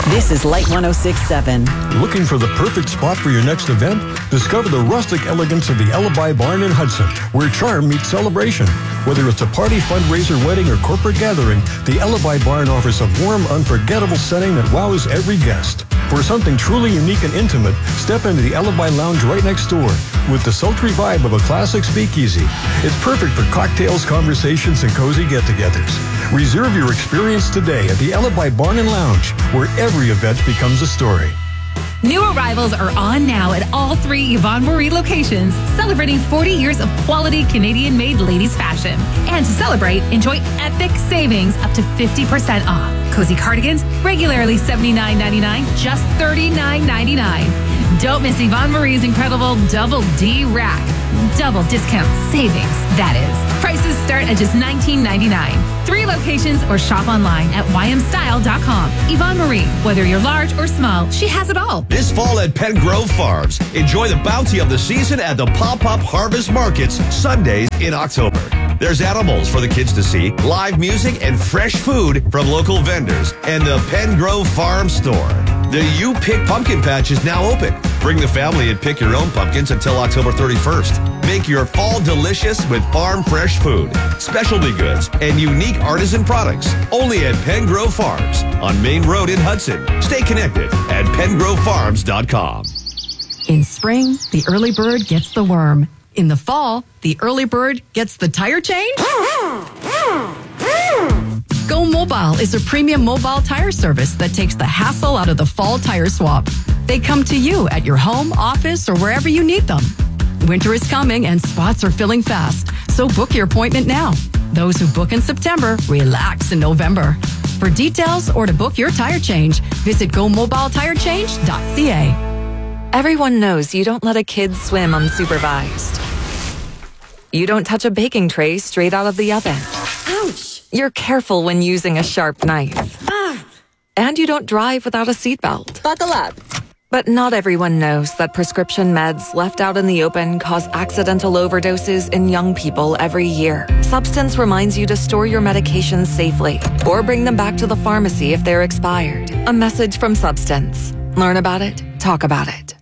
This is Light 106.7. Looking for the perfect spot for your next event? Discover the rustic elegance of the Alibi Barn in Hudson, where charm meets celebration. Whether it's a party, fundraiser, wedding, or corporate gathering, the Alibi Barn offers a warm, unforgettable setting that wows every guest. For something truly unique and intimate, step into the Alibi Lounge right next door with the sultry vibe of a classic speakeasy. It's perfect for cocktails, conversations, and cozy get-togethers. Reserve your experience today at the Alibi Barn and Lounge, where every event becomes a story. New arrivals are on now at all 3 Yvonne Marie locations, celebrating 40 years of quality Canadian-made ladies fashion. And to celebrate, enjoy epic savings up to 50% off. Cozy cardigans, regularly $79.99, just $39.99. Don't miss Yvonne Marie's incredible Double D Rack. Double discount savings, that is. Prices start at just $19.99. 3 locations or shop online at ymstyle.com. Yvonne Marie, whether you're large or small, she has it all. This fall at Penn Grove Farms, enjoy the bounty of the season at the Pop-Up Harvest Markets, Sundays in October. There's animals for the kids to see, live music, and fresh food from local vendors, and the Penn Grove Farm Store. The You Pick Pumpkin Patch is now open. Bring the family and pick your own pumpkins until October 31st. Make your fall delicious with farm fresh food, specialty goods, and unique artisan products. Only at Penn Grove Farms on Main Road in Hudson. Stay connected at PennGroveFarms.com. In spring, the early bird gets the worm. In the fall, the early bird gets the tire change. Go Mobile is a premium mobile tire service that takes the hassle out of the fall tire swap. They come to you at your home, office, or wherever you need them. Winter is coming and spots are filling fast, so book your appointment now. Those who book in September, relax in November. For details or to book your tire change, visit GoMobileTireChange.ca. Everyone knows you don't let a kid swim unsupervised. You don't touch a baking tray straight out of the oven. Ouch! You're careful when using a sharp knife. And you don't drive without a seatbelt. Buckle up. But not everyone knows that prescription meds left out in the open cause accidental overdoses in young people every year. Substance reminds you to store your medications safely or bring them back to the pharmacy if they're expired. A message from Substance. Learn about it, talk about it.